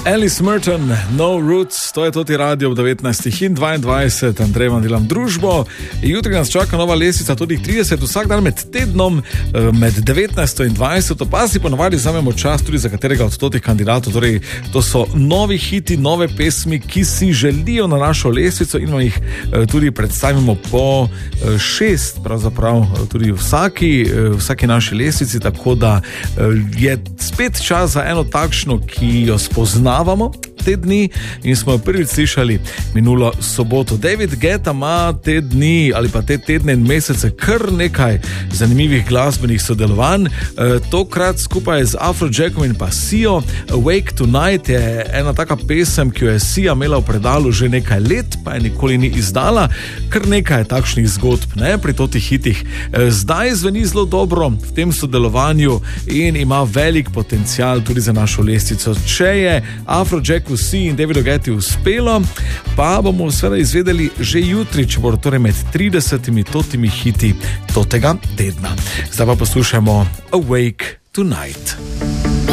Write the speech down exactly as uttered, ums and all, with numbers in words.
Alice Merton, No Roots, to je toti radio ob devetnajstih in dvaindvajset, Andrej vam delam družbo. Jutri nas čaka nova lestvica, tudi trideset, vsak dan med tednom, med devetnajsto in dvajseto, pa si ponovadi vzamemo čas tudi za katerega od totih kandidatov, torej to so novi hiti, nove pesmi, ki si želijo na našo lestvico in vam jih tudi predstavimo po šest, pravzaprav tudi vsaki, vsaki naši lestvici, tako da je spet čas za eno takšno, ki jo spoznamo te dni in smo jo prvič slišali minulo soboto. David Guetta ima te dni ali pa te tedne in mesece kar nekaj zanimivih glasbenih sodelovanj. E, tokrat skupaj z Afrojackom in pa Sio. Awake Tonight je ena taka pesem, ki jo je Sia imela v predalu že nekaj let, pa je nikoli ni izdala. Kar nekaj takšnih zgodb, ne, pri totih hitih. E, zdaj zveni zelo dobro v tem sodelovanju in ima velik potencial tudi za našo lestvico. Če je Afrojacku, Sii in Davidu Guetti uspelo, pa bomo seveda izvedeli že jutri, če bodo torej med tridesetimi totimi hiti totega tedna. Zdaj pa poslušajmo Awake Tonight.